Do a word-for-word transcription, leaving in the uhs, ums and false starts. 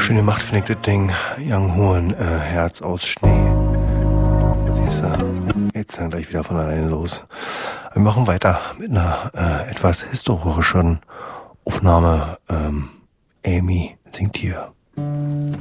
Schön gemacht, finde ich das Ding. Young Horn, äh, Herz aus Schnee. Siehst du, jetzt dann gleich wieder von alleine los. Wir machen weiter mit einer äh, etwas historischeren Aufnahme. Ähm, Amy singt hier.